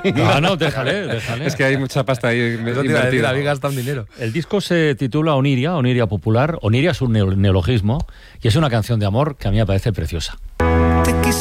No, déjale. Es que hay mucha pasta ahí invertida. Habéis gastado un dinero. El disco se titula Oniria Popular. Oniria es un neologismo y es una canción de amor que a mí me parece preciosa.